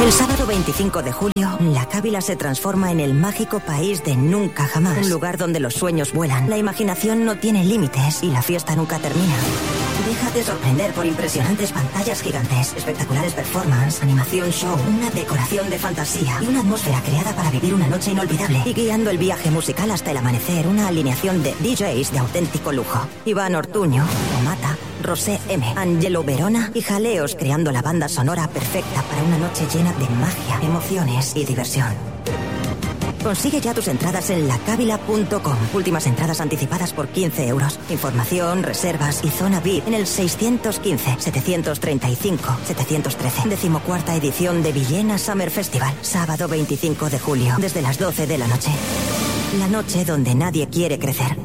El sábado 25 de julio, La Cávila se transforma en el mágico país de nunca jamás. Un lugar donde los sueños vuelan, la imaginación no tiene límites y la fiesta nunca termina. Déjate sorprender por impresionantes pantallas gigantes, espectaculares performances, animación show, una decoración de fantasía y una atmósfera creada para vivir una noche inolvidable. Y guiando el viaje musical hasta el amanecer, una alineación de DJs de auténtico lujo. Iván Ortuño, Omata, Rosé M, Angelo Verona y Jaleos, creando la banda sonora perfecta para una noche llena de magia, emociones y diversión. Consigue ya tus entradas en lacavila.com. Últimas entradas anticipadas por 15 euros. Información, reservas y zona VIP en el 615-735-713. 14ª edición de Villena Summer Festival. Sábado 25 de julio, desde las 12 de la noche. La noche donde nadie quiere crecer.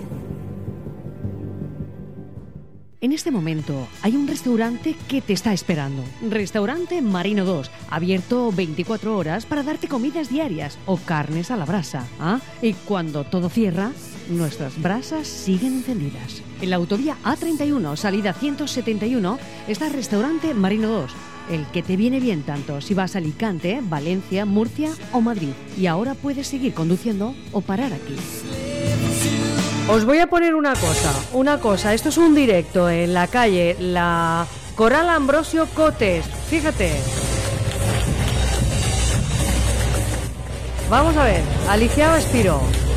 En este momento hay un restaurante que te está esperando. Restaurante Marino 2, abierto 24 horas para darte comidas diarias o carnes a la brasa. Y cuando todo cierra, nuestras brasas siguen encendidas. En la autovía A31, salida 171, está Restaurante Marino 2. El que te viene bien tanto si vas a Alicante, Valencia, Murcia o Madrid. Y ahora puedes seguir conduciendo o parar aquí. Os voy a poner una cosa, esto es un directo en la calle La Coral Ambrosio Cotes, fíjate. Vamos a ver, Alicia Vaspiro.